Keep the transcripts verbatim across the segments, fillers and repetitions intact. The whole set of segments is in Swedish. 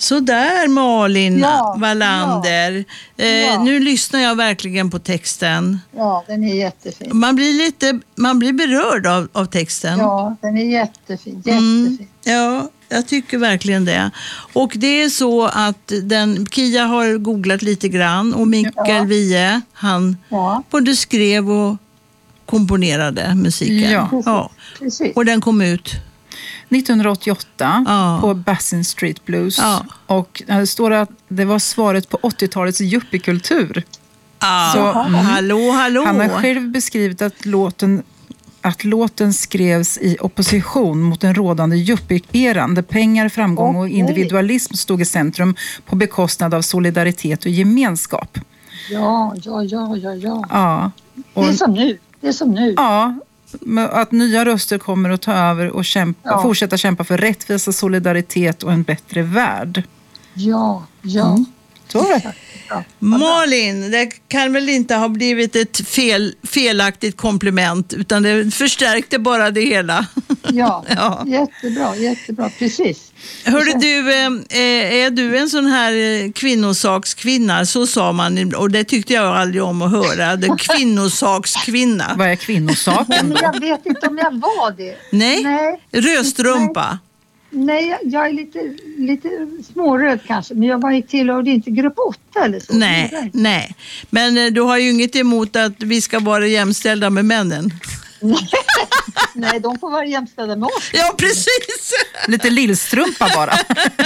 Så där Malin Ja, Wallander. ja, eh, ja. Nu lyssnar jag verkligen på texten. Ja, den är jättefin. Man blir lite, man blir berörd av, av texten. Ja, den är jättefin, jättefin. Mm, ja, jag tycker verkligen det. Och det är så att den, Kia har googlat lite grann och Mikael Ja. Wiehe, han Ja, både skrev och komponerade musiken. Ja. Ja. precis. Och den kom ut. nittonhundraåttioåtta Ja. på Basin Street Blues. Ja. Och det står att det var svaret på åttiotalets yuppiekultur. Ah, Så, mm. Hallå, hallå. Han har själv beskrivit att låten, att låten skrevs i opposition mot den rådande yuppie-eran där pengar, framgång och Okej. individualism stod i centrum på bekostnad av solidaritet och gemenskap. Ja, ja, ja, ja, ja. Ja, och, Det är som nu. Det är som nu. ja, men att nya röster kommer att ta över och kämpa, Ja. fortsätta kämpa för rättvisa, solidaritet och en bättre värld. Ja, ja. Mm. Så är det. Ja. Malin, det kan väl inte ha blivit ett fel, felaktigt kompliment utan det förstärkte bara det hela. Ja, Ja. jättebra, jättebra, precis. Hörru du, eh, är du en sån här eh, kvinnosakskvinna? Så sa man och det tyckte jag aldrig om att höra. Det kvinnosakskvinna. Vad är kvinnosaken Men då? jag vet inte om jag var det. Nej, Nej, röstrumpa. nej jag- jag är lite, lite småröd kanske, men jag var tillhörde inte grupp åtta eller så. Nej, nej. Men eh, du har ju inget emot att vi ska vara jämställda med männen. Nej, de får vara jämställda med oss. Ja, precis. Lite lillstrumpa bara.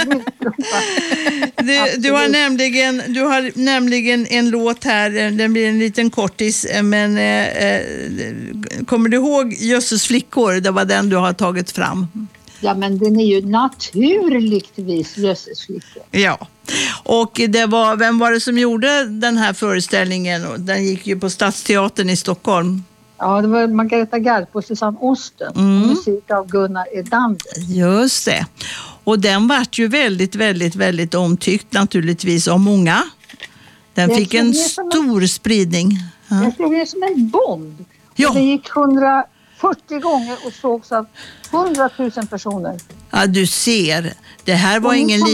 Du, du, har nämligen, du har nämligen en låt här, den blir en liten kortis, men eh, eh, kommer du ihåg Jösses flickor? Det var den du har tagit fram. Ja, men den är ju naturligtvis Jösses flickor. Ja, och det var, vem var det som gjorde den här föreställningen? Den gick ju på Stadsteatern i Stockholm. Ja, det var Margareta Garp och Susanne Osten. Mm. Musik av Gunnar Edander. Just det. Och den vart ju väldigt, väldigt, väldigt omtyckt naturligtvis av många. Den Jag fick tror en det är som en- stor spridning. Ja. Jag slog ner som en bomb. Ja. Det gick hundrafyrtio gånger och sågs av hundratusen personer. Ja, du ser. Det här var Och ingen nu